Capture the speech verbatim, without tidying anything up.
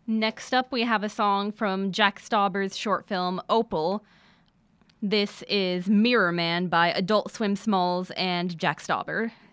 Next up, we have a song from Jack Stauber's short film Opal. This is Mirror Man by Adult Swim Smalls and Jack Stauber.